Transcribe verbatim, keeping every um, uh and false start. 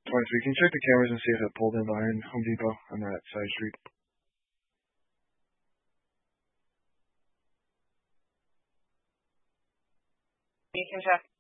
twenty-three. Can you check the cameras and see if it pulled in behind Home Depot on that side street? You can check.